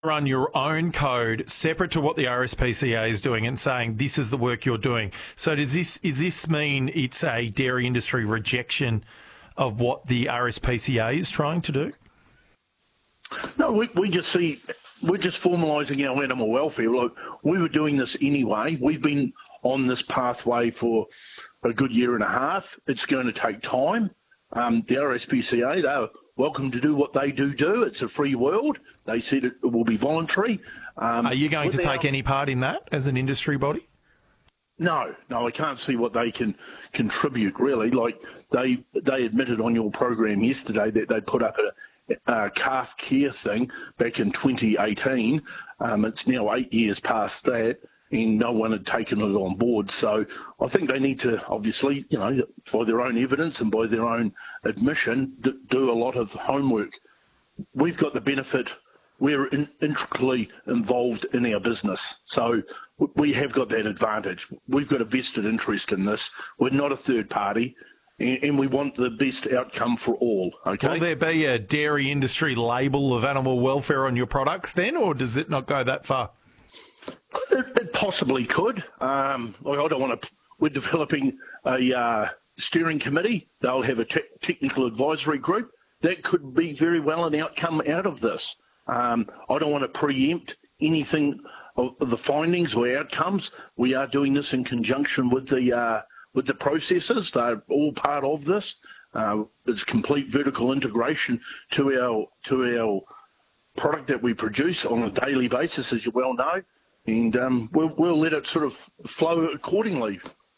run your own code separate to what the RSPCA is doing and saying this is the work you're doing. So does this mean it's a dairy industry rejection of what the RSPCA is trying to do? No, we just see we're just formalising our animal welfare. Look, we were doing this anyway. We've been on this pathway for a good year and a half. It's going to take time. The RSPCA, they're welcome to do what they do. It's a free world. They said it will be voluntary. Are you going to take any part in that as an industry body? No, I can't see what they can contribute, really. Like, they admitted on your program yesterday that they put up a calf care thing back in 2018. It's now 8 years past that, and no one had taken it on board. So I think they need to, obviously, by their own evidence and by their own admission, do a lot of homework. We've got the benefit. We're intricately involved in our business. So we have got that advantage. We've got a vested interest in this. We're not a third party, and we want the best outcome for all, okay? Will there be a dairy industry label of animal welfare on your products then, or does it not go that far? It possibly could. I don't want to... We're developing a steering committee. They'll have a technical advisory group. That could be very well an outcome out of this. I don't want to preempt anything of the findings or outcomes. We are doing this in conjunction with the processors. They're all part of this. It's complete vertical integration to our product that we produce on a daily basis, as you well know, and we'll let it sort of flow accordingly.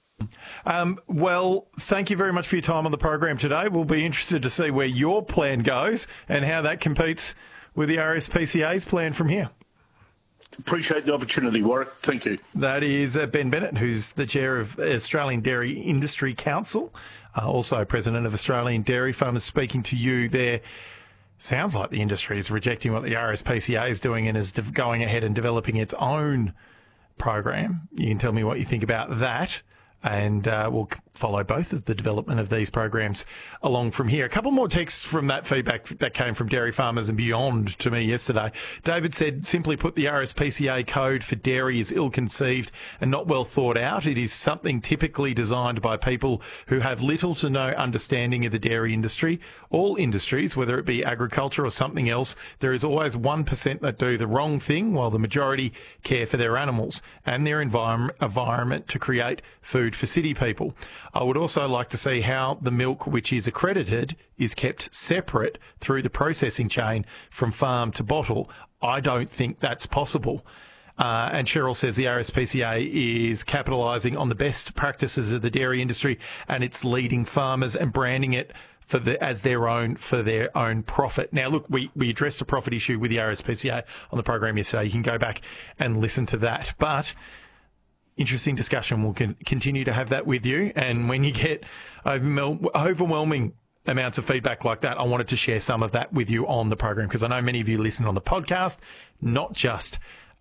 Well, thank you very much for your time on the program today. We'll be interested to see where your plan goes and how that competes with the RSPCA's plan from here. Appreciate the opportunity, Warwick. Thank you. That is Ben Bennett, who's the chair of Australian Dairy Industry Council, also president of Australian Dairy Farmers, speaking to you there. Sounds like the industry is rejecting what the RSPCA is doing and is going ahead and developing its own program. You can tell me what you think about that, and we'll follow both of the development of these programs along from here. A couple more texts from that feedback that came from dairy farmers and beyond to me yesterday. David said, simply put, the RSPCA code for dairy is ill-conceived and not well thought out. It is something typically designed by people who have little to no understanding of the dairy industry. All industries, whether it be agriculture or something else, there is always 1% that do the wrong thing while the majority care for their animals and their environment to create food for city people. I would also like to see how the milk which is accredited is kept separate through the processing chain from farm to bottle. I don't think that's possible. And Cheryl says the RSPCA is capitalising on the best practices of the dairy industry and it's leading farmers and branding it as their own for their own profit. Now, look, we addressed a profit issue with the RSPCA on the program yesterday. You can go back and listen to that. But interesting discussion. We'll continue to have that with you. And when you get overwhelming amounts of feedback like that, I wanted to share some of that with you on the program because I know many of you listen on the podcast, not just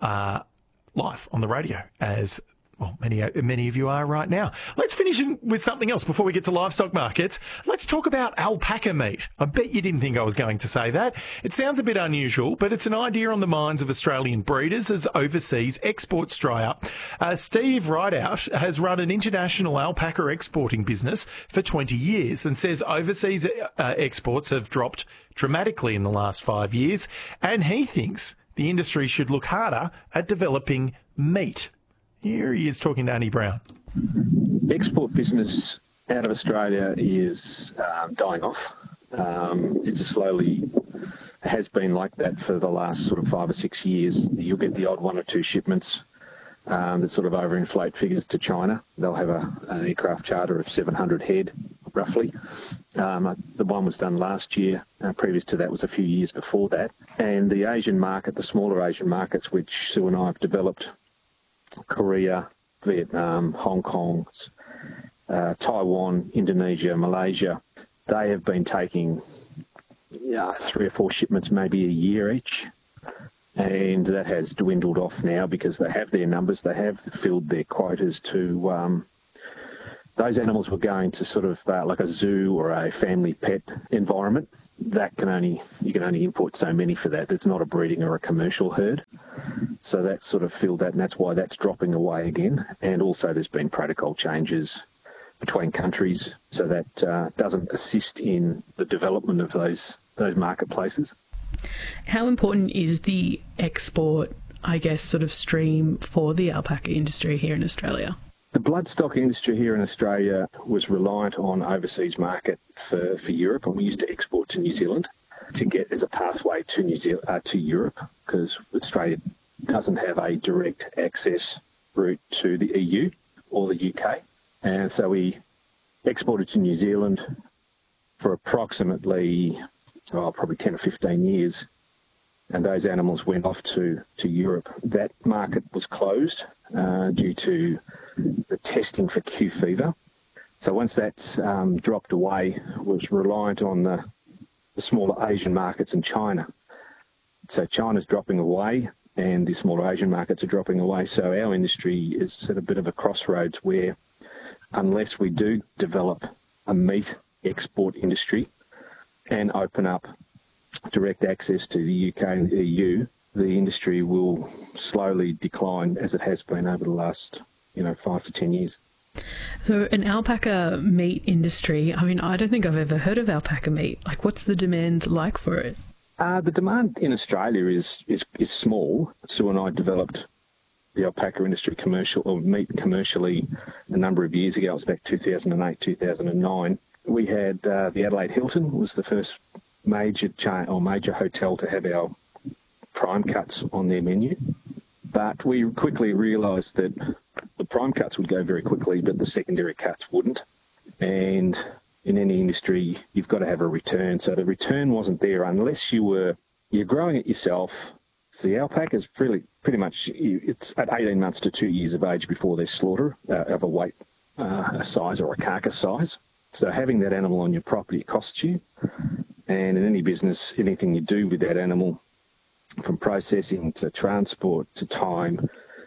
live on the radio, as well, many of you are right now. Let's finish with something else before we get to livestock markets. Let's talk about alpaca meat. I bet you didn't think I was going to say that. It sounds a bit unusual, but it's an idea on the minds of Australian breeders as overseas exports dry up. Steve Rideout has run an international alpaca exporting business for 20 years and says overseas exports have dropped dramatically in the last 5 years, and he thinks the industry should look harder at developing meat. Here he is talking to Annie Brown. Export business out of Australia is dying off. It's slowly has been like that for the last sort of 5 or 6 years. You'll get the odd 1 or 2 shipments that sort of overinflate figures to China. They'll have an aircraft charter of 700 head, roughly. The one was done last year. Previous to that was a few years before that. And the Asian market, the smaller Asian markets, which Sue and I have developed, Korea, Vietnam, Hong Kong, Taiwan, Indonesia, Malaysia, they have been taking 3 or 4 shipments maybe a year each. And that has dwindled off now because they have their numbers, they have filled their quotas to those animals were going to sort of like a zoo or a family pet environment, you can only import so many for that. There's not a breeding or a commercial herd. So that sort of filled that, and that's why that's dropping away again. And also there's been protocol changes between countries, so that doesn't assist in the development of those marketplaces. How important is the export, I guess, sort of stream for the alpaca industry here in Australia? The bloodstock industry here in Australia was reliant on overseas market for Europe, and we used to export to New Zealand to get as a pathway to Europe, because Australia doesn't have a direct access route to the EU or the UK. And so we exported to New Zealand for approximately, probably 10 or 15 years, and those animals went off to Europe. That market was closed due to the testing for Q fever. So once that's dropped away, was reliant on the smaller Asian markets in China. So China's dropping away and the smaller Asian markets are dropping away. So our industry is at a bit of a crossroads where unless we do develop a meat export industry and open up direct access to the UK and the EU, the industry will slowly decline as it has been over the last 5 to 10 years. So an alpaca meat industry, I mean, I don't think I've ever heard of alpaca meat. Like, what's the demand like for it? The demand in Australia is small. Sue and I developed the alpaca industry meat commercially a number of years ago. It was back 2008, 2009. We had the Adelaide Hilton was the first major hotel to have our prime cuts on their menu. But we quickly realised that the prime cuts would go very quickly, but the secondary cuts wouldn't. And in any industry, you've got to have a return. So the return wasn't there unless you're growing it yourself. So the alpaca is pretty much, it's at 18 months to 2 years of age before they're slaughtered of a weight a size or a carcass size. So having that animal on your property costs you. And in any business, anything you do with that animal, from processing to transport to time,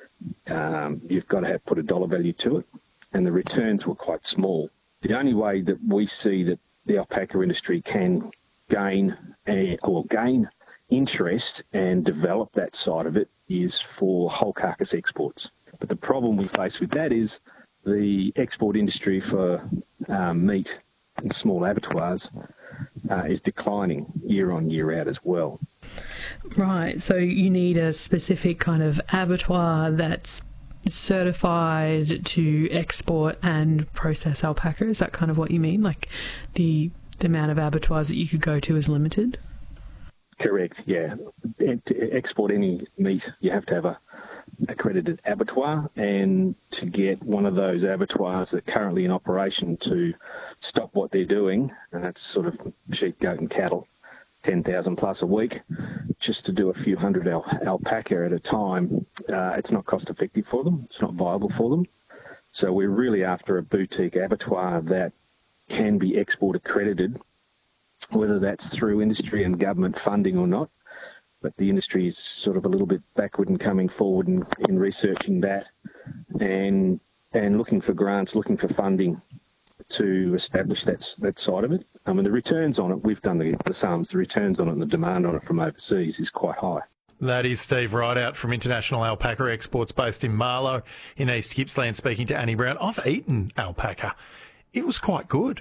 you've got to put a dollar value to it, and the returns were quite small. The only way that we see that the alpaca industry can gain interest and develop that side of it is for whole carcass exports. But the problem we face with that is the export industry for meat and small abattoirs is declining year on, year out as well. Right, so you need a specific kind of abattoir that's certified to export and process alpaca. Is that kind of what you mean? Like the amount of abattoirs that you could go to is limited? Correct, yeah. And to export any meat, you have to have a accredited abattoir, and to get one of those abattoirs that are currently in operation to stop what they're doing, and that's sort of sheep, goat and cattle, 10,000 plus a week, just to do a few hundred alpaca at a time, it's not cost effective for them, it's not viable for them. So we're really after a boutique abattoir that can be export accredited, whether that's through industry and government funding or not. But the industry is sort of a little bit backward and coming forward in researching that and looking for grants, looking for funding to establish that side of it. I mean, the returns on it, we've done the sums, the returns on it and the demand on it from overseas is quite high. That is Steve Rideout from International Alpaca Exports based in Marlow in East Gippsland speaking to Annie Brown. I've eaten alpaca. It was quite good.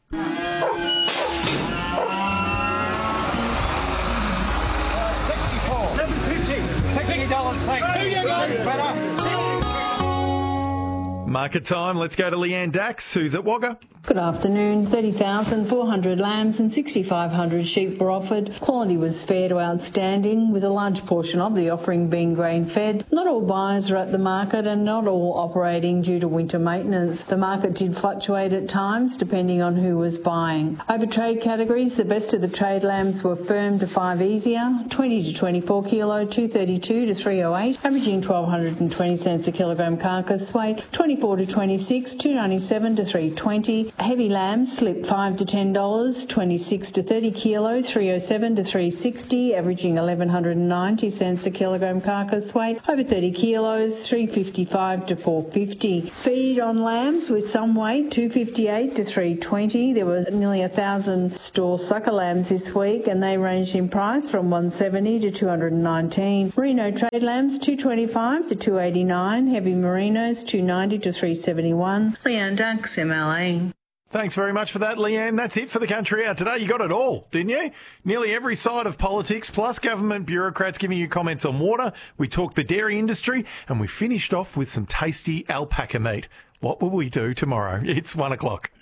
Market time. Let's go to Leanne Dax, who's at Wagga. Good afternoon. 30,400 lambs and 6,500 sheep were offered. Quality was fair to outstanding, with a large portion of the offering being grain-fed. Not all buyers are at the market and not all operating due to winter maintenance. The market did fluctuate at times, depending on who was buying. Over trade categories, the best of the trade lambs were firm to 5 easier, 20 to 24 kilo, 232 to 308, averaging 1,220 cents a kilogram carcass weight, 24 to 26, 297 to 320, $3.50. Heavy lambs slipped $5 to $10, 26 to 30 kilo, $3.07 to $3.60, averaging 1,190 cents a kilogram carcass weight. Over 30 kilos, $3.55 to $4.50. Feed on lambs with some weight, $2.58 to $3.20. There were nearly 1,000 store sucker lambs this week, and they ranged in price from $170 to $219. Merino trade lambs, $225 to $289. Heavy merinos, $290 to $371. Leanne Dunks, MLA. Thanks very much for that, Leanne. That's it for the Country Hour today. You got it all, didn't you? Nearly every side of politics, plus government bureaucrats giving you comments on water. We talked the dairy industry, and we finished off with some tasty alpaca meat. What will we do tomorrow? It's 1 o'clock.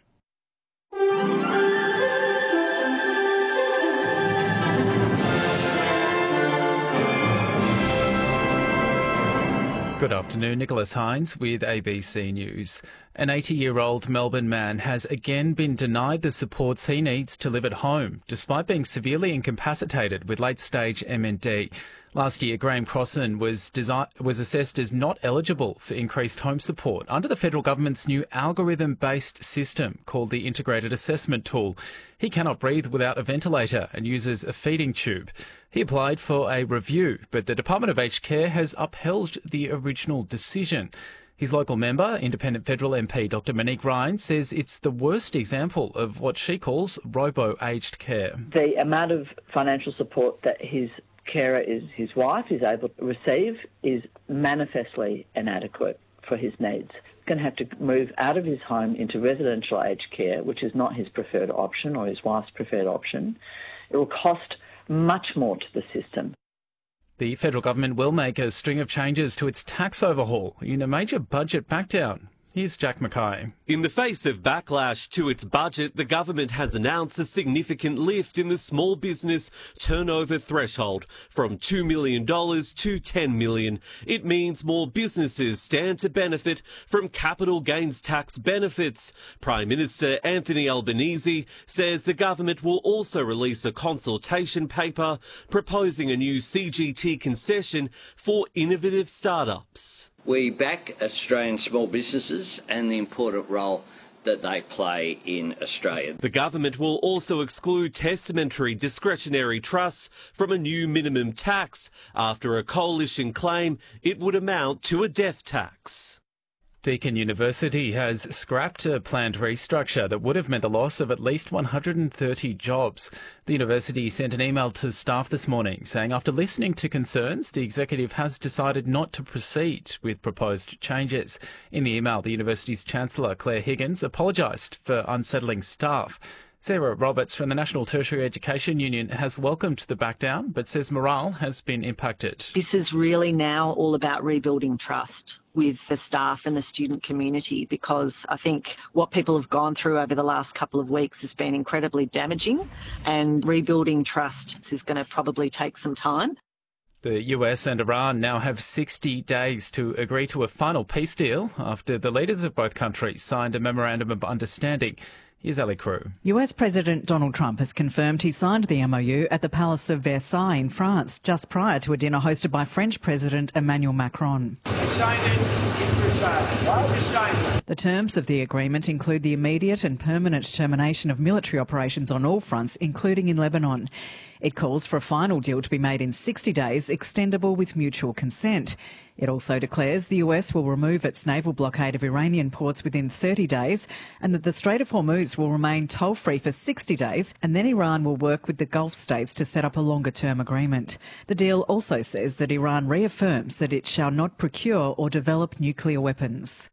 Good afternoon, Nicholas Hines with ABC News. An 80-year-old Melbourne man has again been denied the supports he needs to live at home, despite being severely incapacitated with late-stage MND. Last year, Graham Crossan was assessed as not eligible for increased home support under the federal government's new algorithm-based system called the Integrated Assessment Tool. He cannot breathe without a ventilator and uses a feeding tube. He applied for a review, but the Department of Aged Care has upheld the original decision. His local member, Independent Federal MP Dr Monique Ryan, says it's the worst example of what she calls robo-aged care. The amount of financial support that his carer, his wife, is able to receive is manifestly inadequate for his needs. He's going to have to move out of his home into residential aged care, which is not his preferred option or his wife's preferred option. It will cost much more to the system. The federal government will make a string of changes to its tax overhaul in a major budget backdown. Here's Jack Mackay. In the face of backlash to its budget, the government has announced a significant lift in the small business turnover threshold from $2 million to $10 million. It means more businesses stand to benefit from capital gains tax benefits. Prime Minister Anthony Albanese says the government will also release a consultation paper proposing a new CGT concession for innovative startups. We back Australian small businesses and the important role that they play in Australia. The government will also exclude testamentary discretionary trusts from a new minimum tax after a coalition claim it would amount to a death tax. Deakin University has scrapped a planned restructure that would have meant the loss of at least 130 jobs. The university sent an email to staff this morning saying after listening to concerns, the executive has decided not to proceed with proposed changes. In the email, the university's Chancellor, Claire Higgins, apologised for unsettling staff. Sarah Roberts from the National Tertiary Education Union has welcomed the backdown, but says morale has been impacted. This is really now all about rebuilding trust with the staff and the student community, because I think what people have gone through over the last couple of weeks has been incredibly damaging, and rebuilding trust is going to probably take some time. The US and Iran now have 60 days to agree to a final peace deal after the leaders of both countries signed a memorandum of understanding. Here's Ali Crew. US President Donald Trump has confirmed he signed the MOU at the Palace of Versailles in France, just prior to a dinner hosted by French President Emmanuel Macron. We signed it in Versailles. Why we signed it? The terms of the agreement include the immediate and permanent termination of military operations on all fronts, including in Lebanon. It calls for a final deal to be made in 60 days, extendable with mutual consent. It also declares the US will remove its naval blockade of Iranian ports within 30 days and that the Strait of Hormuz will remain toll-free for 60 days, and then Iran will work with the Gulf states to set up a longer-term agreement. The deal also says that Iran reaffirms that it shall not procure or develop nuclear weapons.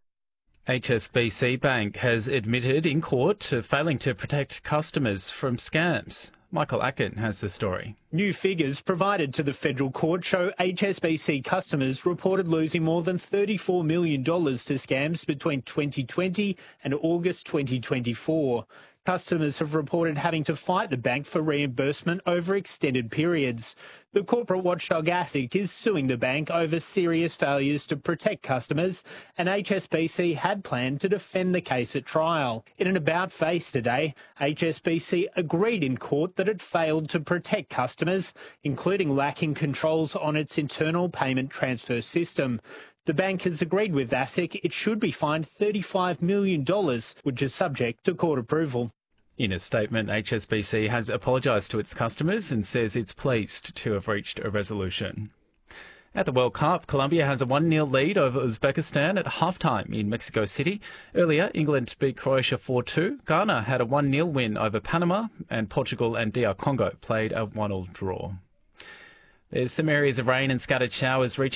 HSBC Bank has admitted in court to failing to protect customers from scams. Michael Atkin has the story. New figures provided to the federal court show HSBC customers reported losing more than $34 million to scams between 2020 and August 2024. Customers have reported having to fight the bank for reimbursement over extended periods. The corporate watchdog ASIC is suing the bank over serious failures to protect customers, and HSBC had planned to defend the case at trial. In an about-face today, HSBC agreed in court that it failed to protect customers, including lacking controls on its internal payment transfer system. The bank has agreed with ASIC it should be fined $35 million, which is subject to court approval. In a statement, HSBC has apologised to its customers and says it's pleased to have reached a resolution. At the World Cup, Colombia has a 1-0 lead over Uzbekistan at halftime in Mexico City. Earlier, England beat Croatia 4-2. Ghana had a 1-0 win over Panama, and Portugal and DR Congo played a 1-1 draw. There's some areas of rain and scattered showers reaching